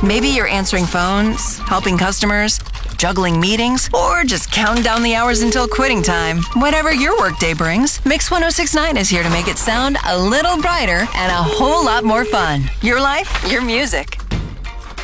Maybe you're answering phones, helping customers, juggling meetings, or just counting down the hours until quitting time. Whatever your workday brings, Mix 1069 is here to make it sound a little brighter and a whole lot more fun. Your life, your music.